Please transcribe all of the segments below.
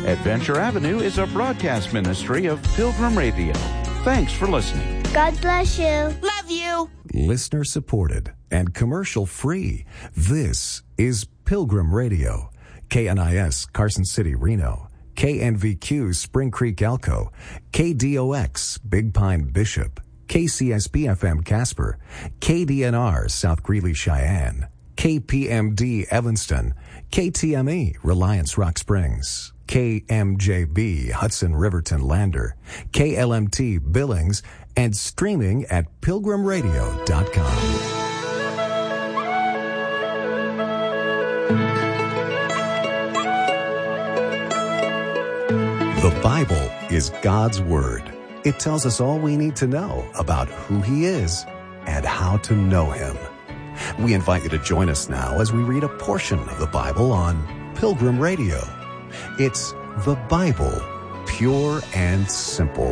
Adventure Avenue is a broadcast ministry of Pilgrim Radio. Thanks for listening. God bless you. Love you. Listener supported and commercial free. This is Pilgrim Radio. KNIS Carson City, Reno. KNVQ Spring Creek, Elko. KDOX Big Pine, Bishop. KCSB FM Casper. KDNR South Greeley, Cheyenne. KPMD Evanston. KTME Reliance Rock Springs. KMJB Hudson Riverton Lander. KLMT Billings, and streaming at pilgrimradio.com. The Bible is God's Word. It tells us all we need to know about who He is and how to know Him. We invite you to join us now as we read a portion of the Bible on Pilgrim Radio. It's the Bible, pure and simple.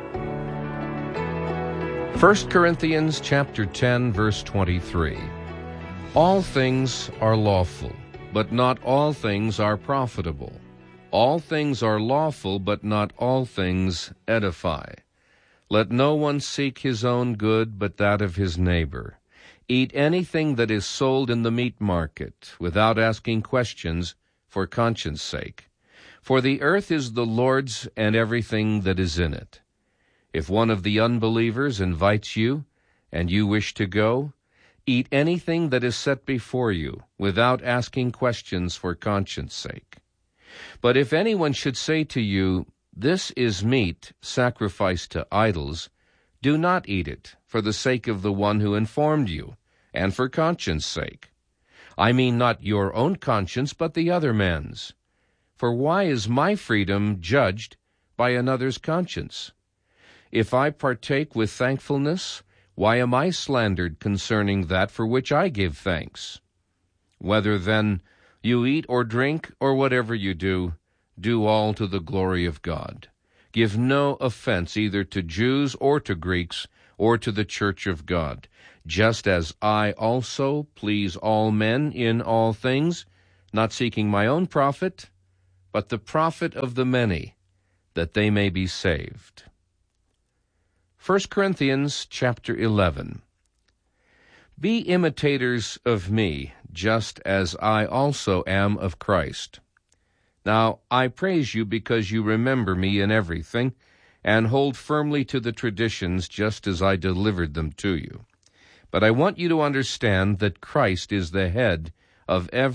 1 Corinthians chapter 10, verse 23. All things are lawful, but not all things are profitable. All things are lawful, but not all things edify. Let no one seek his own good, but that of his neighbor. Eat anything that is sold in the meat market, without asking questions, for conscience sake. For the earth is the Lord's, and everything that is in it. If one of the unbelievers invites you, and you wish to go, eat anything that is set before you, without asking questions for conscience sake. But if anyone should say to you, This is meat sacrificed to idols, do not eat it, for the sake of the one who informed you, and for conscience sake. I mean not your own conscience, but the other man's. For why is my freedom judged by another's conscience? If I partake with thankfulness, why am I slandered concerning that for which I give thanks? Whether then you eat or drink, or whatever you do, do all to the glory of God. Give no offense either to Jews or to Greeks, or to the church of God, just as I also please all men in all things, not seeking my own profit, but the profit of the many, that they may be saved. 1 Corinthians chapter 11. Be imitators of me, just as I also am of Christ. Now I praise you because you remember me in everything, and hold firmly to the traditions just as I delivered them to you. But I want you to understand that Christ is the head of